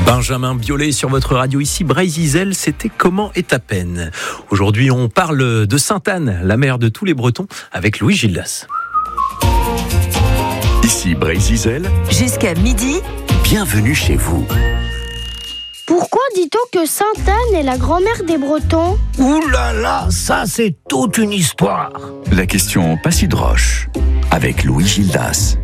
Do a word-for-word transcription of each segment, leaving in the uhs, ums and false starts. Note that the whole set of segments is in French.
Benjamin Biolay sur votre radio ici, Brésil, c'était Comment est ta peine. Aujourd'hui, on parle de Sainte-Anne, la mère de tous les Bretons, avec Louis Gildas. Ici, Brésil. Jusqu'à midi, Bienvenue chez vous. Pourquoi dit-on que Sainte-Anne est la grand-mère des Bretons ? Ouh là là, ça c'est toute une histoire. La question pas si droche, avec Louis Gildas.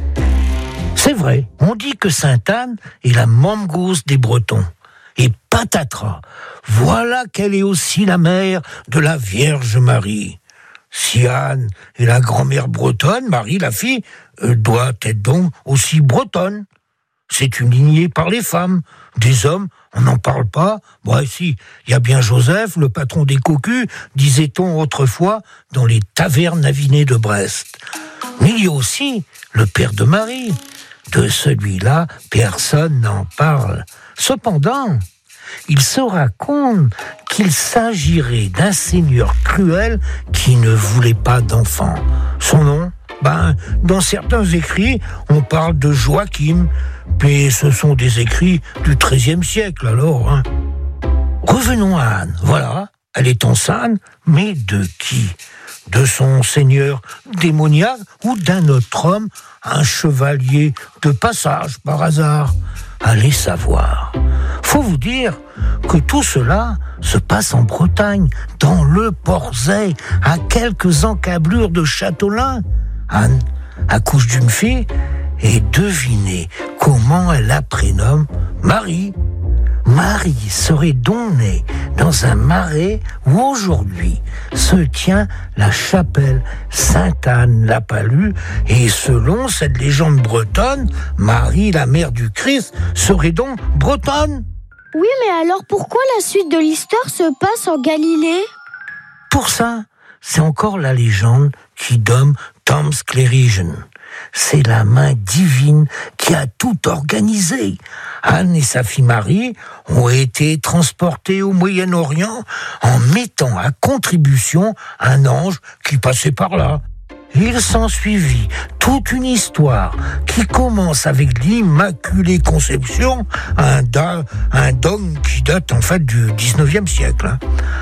C'est vrai, on dit que Sainte-Anne est la mangouste des Bretons. Et patatras, voilà qu'elle est aussi la mère de la Vierge Marie. Si Anne est la grand-mère bretonne, Marie, la fille, euh, doit être donc aussi bretonne. C'est une lignée par les femmes. Des hommes, on n'en parle pas. Bon, si, il y a bien Joseph, le patron des cocus, disait-on autrefois, dans les tavernes avinées de Brest. Mais il y a aussi le père de Marie. De celui-là, personne n'en parle. Cependant, il se raconte qu'il s'agirait d'un seigneur cruel qui ne voulait pas d'enfants. Son nom ? Ben, dans certains écrits, on parle de Joachim, mais ce sont des écrits du treizième siècle alors. Hein. Revenons à Anne. Voilà, elle est enceinte, mais de qui ? De son seigneur démoniaque ou d'un autre homme, un chevalier de passage par hasard ? Allez savoir. Faut vous dire que tout cela se passe en Bretagne, dans le Porzay, à quelques encablures de Châteaulin. Anne accouche d'une fille et devinez comment elle la prénomme Marie. Marie serait donc née dans un marais où aujourd'hui se tient la chapelle Sainte-Anne-la-Palue et selon cette légende bretonne, Marie, la mère du Christ, serait donc bretonne. Oui, mais alors pourquoi la suite de l'histoire se passe en Galilée ? Pour ça, c'est encore la légende qui donne Tom Clerigen. C'est la main divine qui a tout organisé. Anne et sa fille Marie ont été transportées au Moyen-Orient en mettant à contribution un ange qui passait par là. Il s'ensuivit toute une histoire qui commence avec l'Immaculée Conception, un, da, un dogme qui date en fait du dix-neuvième siècle.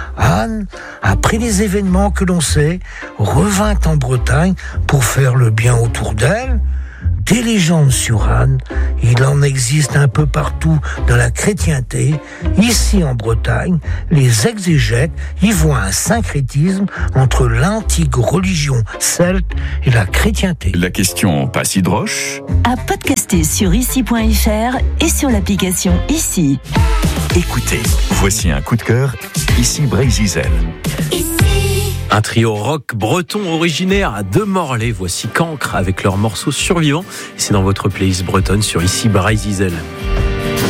Anne, après les événements que l'on sait, revint en Bretagne pour faire le bien autour d'elle. Des légendes sur Anne, il en existe un peu partout dans la chrétienté. Ici en Bretagne, les exégètes y voient un syncrétisme entre l'antique religion celte et la chrétienté. La question pas si droche, à podcaster sur ici point f r et sur l'application Ici. écoutez, voici un coup de cœur, ici Brésil. Un trio rock breton originaire de Morlaix. Voici Cancre avec leur morceau Survivant. C'est dans votre playlist bretonne sur Ici Brésil.